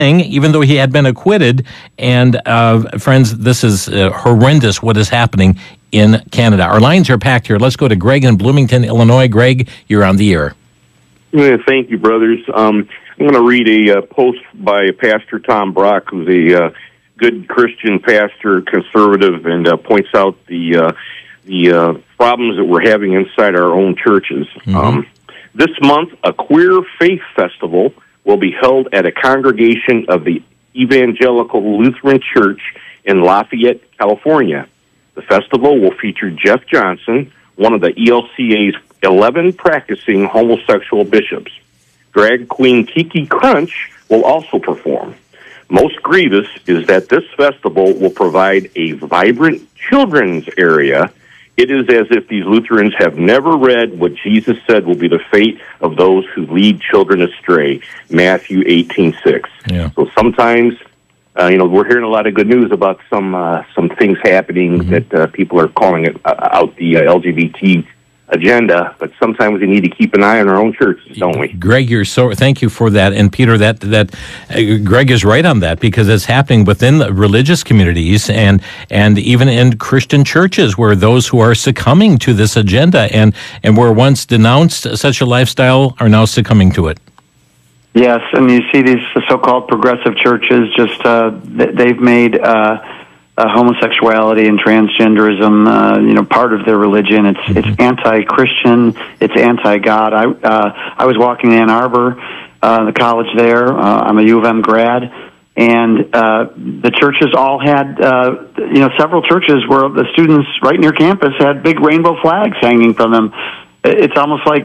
even though he had been acquitted. And friends, this is horrendous what is happening in Canada. Our lines are packed here. Let's go to Greg in Bloomington, Illinois. Greg, you're on the air. Yeah, thank you, brothers. I'm going to read a post by Pastor Tom Brock, who's a good Christian pastor, conservative, and points out the problems that we're having inside our own churches. Mm-hmm. This month, a queer faith festival will be held at a congregation of the Evangelical Lutheran Church in Lafayette, California. The festival will feature Jeff Johnson, one of the ELCA's 11 practicing homosexual bishops. Drag queen Kiki Crunch will also perform. Most grievous is that this festival will provide a vibrant children's area. It is as if these Lutherans have never read what Jesus said will be the fate of those who lead children astray, Matthew 18:6. Yeah. So sometimes, we're hearing a lot of good news about some things happening that people are calling it out the LGBT agenda, but sometimes we need to keep an eye on our own churches, don't we? Greg, thank you for that. And Peter, that Greg is right on that, because it's happening within the religious communities and even in Christian churches, where those who are succumbing to this agenda and were once denounced such a lifestyle are now succumbing to it. Yes, and you see these so-called progressive churches, they've made homosexuality and transgenderism, part of their religion. It's anti-Christian. It's anti-God. I was walking in Ann Arbor, the college there. I'm a U of M grad, and the churches all had, several churches where the students right near campus had big rainbow flags hanging from them. It's almost like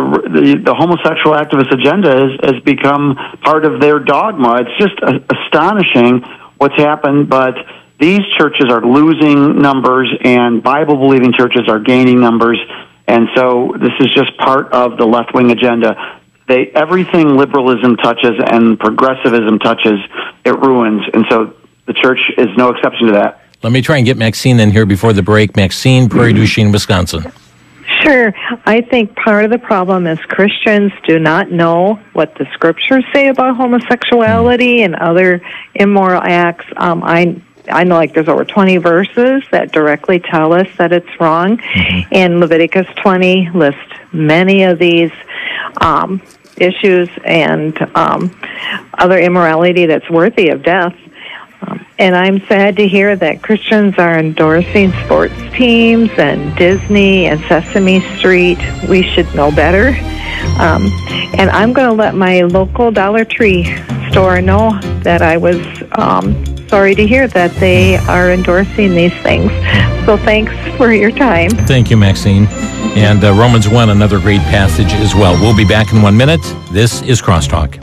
the homosexual activist agenda has become part of their dogma. It's just astonishing what's happened, but these churches are losing numbers, and Bible-believing churches are gaining numbers, and so this is just part of the left-wing agenda. Everything liberalism touches and progressivism touches, it ruins, and so the church is no exception to that. Let me try and get Maxine in here before the break. Maxine, Prairie du Chien, Wisconsin. Sure. I think part of the problem is Christians do not know what the scriptures say about homosexuality and other immoral acts. I know there's over 20 verses that directly tell us that it's wrong. Mm-hmm. And Leviticus 20 lists many of these issues and other immorality that's worthy of death. And I'm sad to hear that Christians are endorsing sports teams and Disney and Sesame Street. We should know better. And I'm going to let my local Dollar Tree store know that I was sorry to hear that they are endorsing these things. So thanks for your time. Thank you, Maxine. And Romans 1, another great passage as well. We'll be back in 1 minute. This is Crosstalk.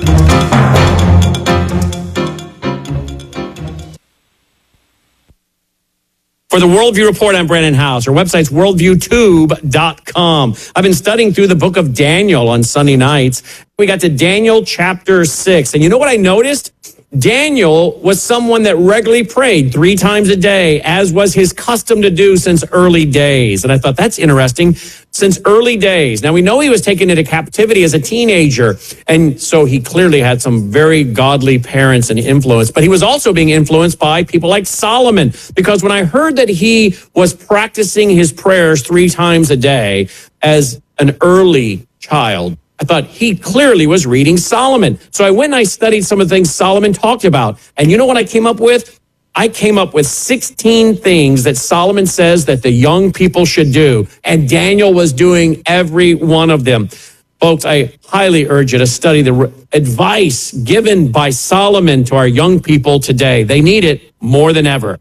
For the Worldview Report, I'm Brandon House. Our website's worldviewtube.com. I've been studying through the book of Daniel on Sunday nights. We got to Daniel chapter 6. And you know what I noticed? Daniel was someone that regularly prayed 3 times a day, as was his custom to do since early days. And I thought, that's interesting, since early days. Now, we know he was taken into captivity as a teenager, and so he clearly had some very godly parents and influence. But he was also being influenced by people like Solomon, because when I heard that he was practicing his prayers 3 times a day as an early child, I thought he clearly was reading Solomon. So I went and I studied some of the things Solomon talked about. And you know what I came up with? I came up with 16 things that Solomon says that the young people should do. And Daniel was doing every one of them. Folks, I highly urge you to study the advice given by Solomon to our young people today. They need it more than ever.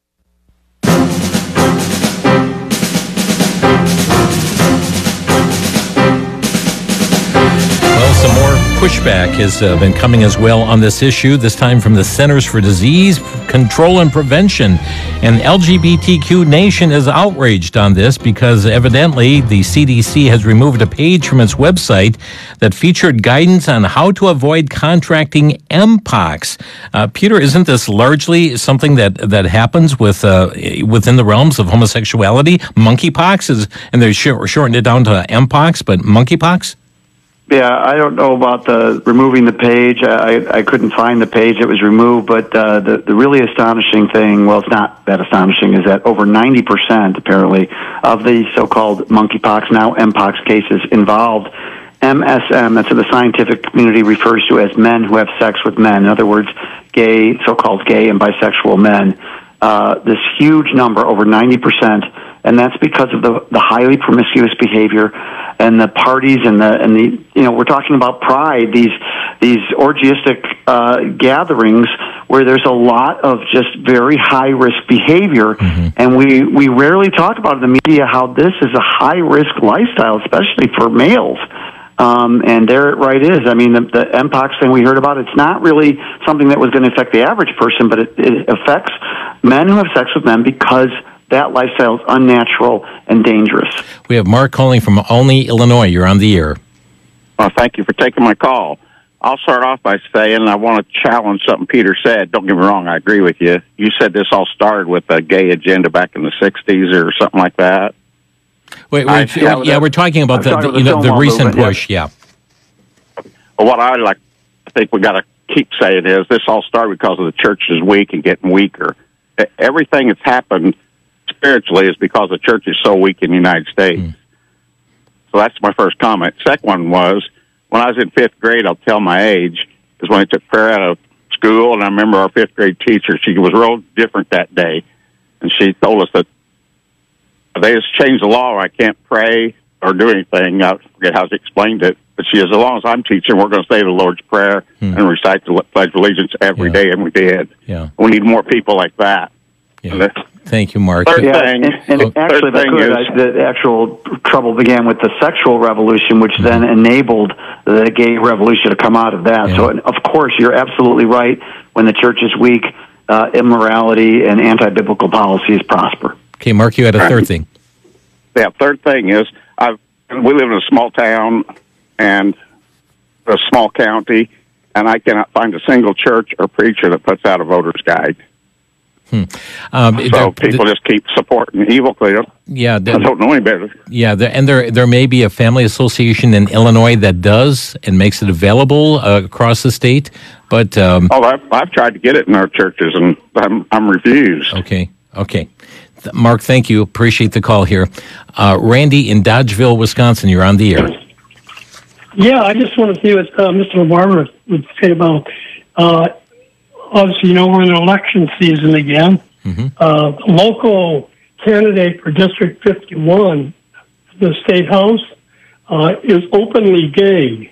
Pushback has been coming as well on this issue, this time from the Centers for Disease Control and Prevention. And LGBTQ Nation is outraged on this because evidently the CDC has removed a page from its website that featured guidance on how to avoid contracting Mpox. Peter, isn't this largely something that happens within the realms of homosexuality? Monkeypox and they shortened it down to Mpox, but monkeypox? Yeah, I don't know about the removing the page. I couldn't find the page that was removed, but the really astonishing thing, well, it's not that astonishing, is that over 90% apparently of the so-called monkeypox, now Mpox cases involved MSM, that's what the scientific community refers to as men who have sex with men. In other words, gay, so-called gay and bisexual men. This huge number, over 90%, and that's because of the highly promiscuous behavior and the parties and the we're talking about pride, these orgiastic gatherings where there's a lot of just very high risk behavior, and we rarely talk about in the media how this is a high risk lifestyle, especially for males. And there it right is. I mean, the Mpox thing we heard about, it's not really something that was going to affect the average person, but it affects men who have sex with men because that lifestyle is unnatural and dangerous. We have Mark calling from Olney, Illinois. You're on the air. Well, thank you for taking my call. I'll start off by saying I want to challenge something Peter said. Don't get me wrong, I agree with you. You said this all started with a gay agenda back in the 60s or something like that. We're talking about the recent push, yeah. Well, what I think we got to keep saying is this all started because of the church is weak and getting weaker. Everything that's happened spiritually is because the church is so weak in the United States. So that's my first comment. Second one was, when I was in fifth grade, I'll tell my age, is when I took prayer out of school, and I remember our fifth grade teacher, she was real different that day, and she told us that they just changed the law where I can't pray or do anything. I forget how she explained it, but she says, as long as I'm teaching, we're going to say the Lord's Prayer and recite the Pledge of Allegiance every day, and we did. Yeah. We need more people like that. Yeah. Thank you, Mark. Actually, the actual trouble began with the sexual revolution, which then enabled the gay revolution to come out of that. Yeah. So, of course, you're absolutely right. When the church is weak, immorality and anti-biblical policies prosper. Okay, Mark, you had a third thing. Yeah, third thing is, we live in a small town and a small county, and I cannot find a single church or preacher that puts out a voter's guide. So people just keep supporting evil. I don't know any better. Yeah, there may be a family association in Illinois that does and makes it available across the state, but I've tried to get it in our churches, and I'm refused. Okay. Mark, thank you. Appreciate the call here. Randy in Dodgeville, Wisconsin, you're on the air. Yeah, I just want to see what Mr. LaBarbera would say about, obviously, we're in election season again. Local candidate for District 51, the State House, is openly gay.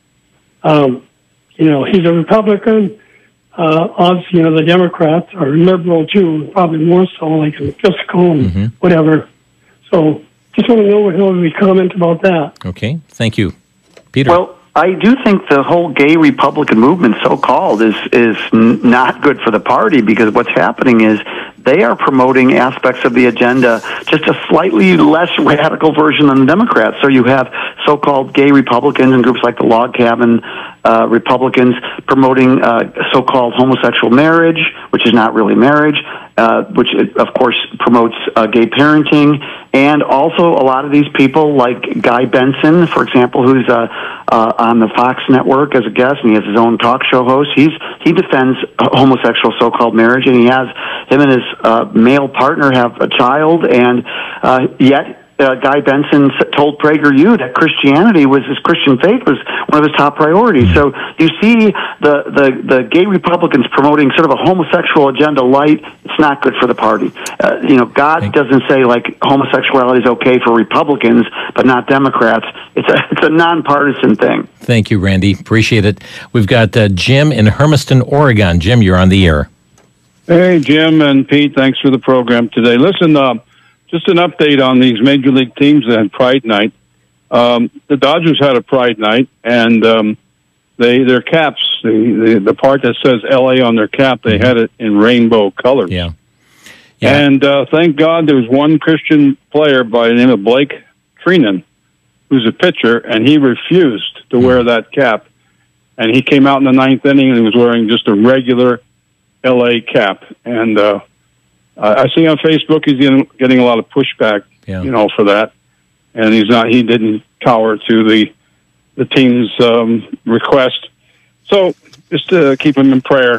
He's a Republican. Obviously, the Democrats are liberal too, probably more so, like fiscal and whatever. So, just want to know what he'll comment about that. Okay, thank you, Peter. Well, I do think the whole gay Republican movement, so-called, is not good for the party, because what's happening is they are promoting aspects of the agenda, just a slightly less radical version than the Democrats. So you have so-called gay Republicans and groups like the Log Cabin Republicans promoting so-called homosexual marriage, which is not really marriage, which, of course, promotes gay parenting. And also a lot of these people, like Guy Benson, for example, who's on the Fox network as a guest, and he has his own talk show host. He defends homosexual so-called marriage, and him and his male partner have a child, and yet Guy Benson told PragerU that his Christian faith was one of his top priorities. So you see the gay Republicans promoting sort of a homosexual agenda light. It's not good for the party. God doesn't say like homosexuality is okay for Republicans, but not Democrats. It's a nonpartisan thing. Thank you, Randy. Appreciate it. We've got Jim in Hermiston, Oregon. Jim, you're on the air. Hey, Jim and Pete, thanks for the program today. Listen, just an update on these major league teams that had Pride Night. The Dodgers had a Pride Night, and their caps, the part that says L.A. on their cap, they had it in rainbow colors. Yeah. And thank God there was one Christian player by the name of Blake Treinen, who's a pitcher, and he refused to wear that cap. And he came out in the ninth inning, and he was wearing just a regular L.A. cap. And I see on Facebook he's getting a lot of pushback, for that. And he didn't cower to the the team's request. So just to keep him in prayer.